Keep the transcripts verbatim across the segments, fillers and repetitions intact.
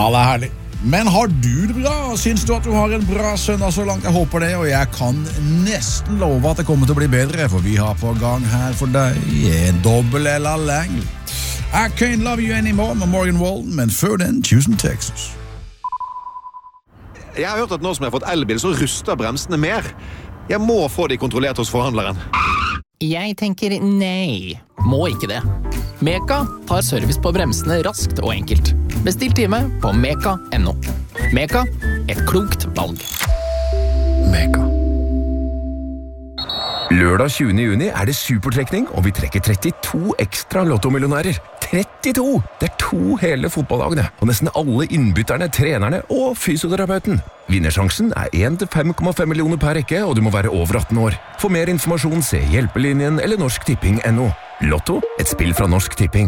det er herlig. Men har du det bra? Syns du at du har en bra søndag så langt? Jeg håper det, og jeg kan nesten love at det kommer til å bli bedre, for vi har på gang her for deg en dobbel eller Langley. I Can't Love You Anymore med Morgan Wallen, men før den, Houston, Texas. Jeg har hørt at nå som jeg har fått elbil, så ruster bremsene mer. Jeg må få de kontrollert hos forhandleren. Jeg tenker nei, må ikke det. Meka tar service på bremsene raskt og enkelt. Bestill time på meka punktum no. Meka, et klokt valg. Meka. Lørdag tjuende juni er det supertrekning, og vi trekker trettito ekstra lottomillionærer. trettito! Det er to hele fotballagene, og nesten alle innbytterne, trenerne og fysioterapeuten. Vinnersjansen er en til fem komma fem millioner per rekke, og du må være over atten år. For mer informasjon, se Hjelpelinjen eller Norsk Tipping punktum no. Lotto, et spill fra Norsk Tipping.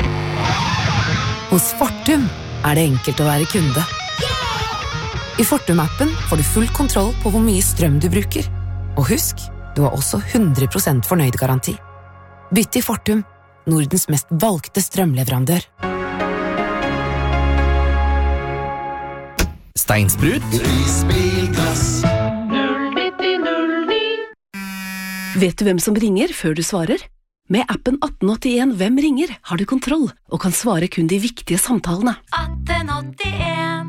Hos Fortum er det enkelt å være kunde. I Fortum-appen får du full kontroll på hvor mye strøm du bruker. Og husk, du har også hundre prosent fornøyd-garanti. Bytt til Fortum, Nordens mest valgte strømleverandør. Steinsprut. Vet du hvem som ringer før du svarer? Med appen atten åttien Hvem ringer har du kontroll og kan svare kun de viktige samtalene. atten åttien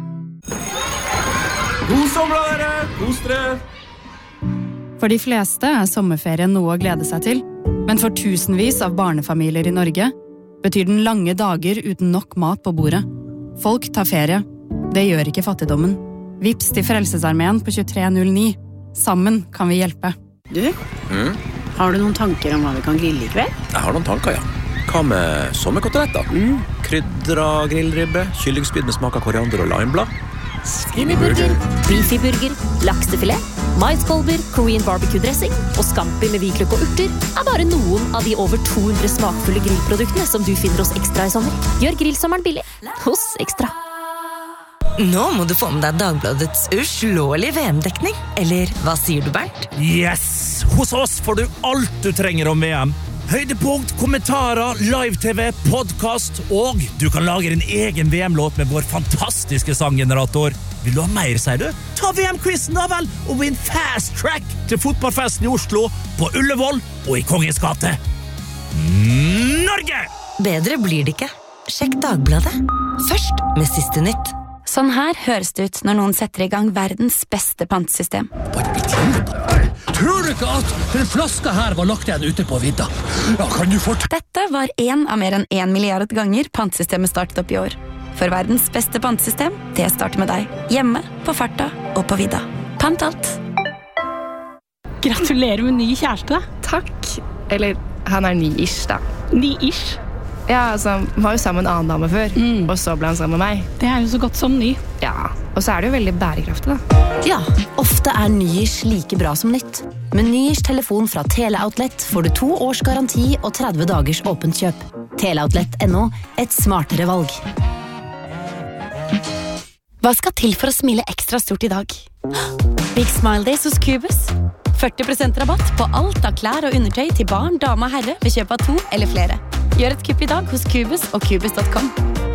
God sommer, dere! Kos dere! For de fleste er sommerferien noe å glede seg til, men for tusenvis av barnefamilier i Norge betyr den lange dager uten nok mat på bordet. Folk tar ferie. Det gjør ikke fattigdommen. Vips til Frelsesarmeen på tjuetre null ni. Sammen kan vi hjelpe. Du, mm? Har du noen tanker om hva vi kan grille i kveld? Jeg har noen tanker, ja. Hva med sommerkoteletter? Mm. Krydra grillribbe, kyllingspyd med smak av koriander og limeblad. Skinnyburger, beefyburger, laksefilet, maiskolber, Korean barbecue-dressing og scampi med hvitløk og urter er bare noen av de over to hundre smakfulle grillproduktene som du finner hos Ekstra i sommer. Gjør grillsommeren billig hos Ekstra. Nå må du få med deg Dagbladets uslåelige V M-dekning. Eller hva sier du, Bernt? Yes! Hos oss får du alt du trenger om V M. Høydepunkt, kommentarer, live-tv, podcast, og du kan lage din egen V M-låt med vår fantastiske sanggenerator. Vil du ha mer, sier du? Ta V M-quizen da vel, og vinn fast track til fotballfesten i Oslo, på Ullevål og i Kongens gate. Norge! Bedre blir det ikke. Sjekk Dagbladet. Først med siste nytt. Sånn her høres det ut når noen setter i gang verdens beste pantesystem. Tror du ikke at den flaska her var lagt igjen ute på vidda? Ja, kan du fort... Dette var en av mer enn en milliard ganger pantsystemet startet opp i år. For verdens beste pantesystem, det starter med deg. Hjemme, på farta og på vidda. Pant alt. Gratulerer med ny kjæreste. Takk. Eller, han er ny-ish da. Ny-ish? Ja, altså, han var jo sammen med en annen dame før, mm. og så ble han sammen med meg. Det er jo så godt som ny. Ja, og så er det jo veldig bærekraftig da. Ja, ofte er Nyish like bra som nytt. Med Nyish telefon fra Teleoutlet får du to års garanti og tretti dagers åpent kjøp. Teleoutlet punktum no, et smartere valg. Hva skal til for å smile ekstra stort i dag? Big Smile Days hos Cubus. førti prosent rabatt på alt av klær og undertøy til barn, dame og herre ved kjøp av to eller flere. Gjør et kupp i dag hos Cubus og Cubus punktum com.